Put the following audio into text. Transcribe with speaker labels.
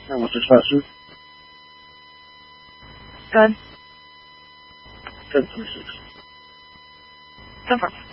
Speaker 1: And what's this faster?
Speaker 2: Good.
Speaker 1: 10:26.
Speaker 2: Go for it.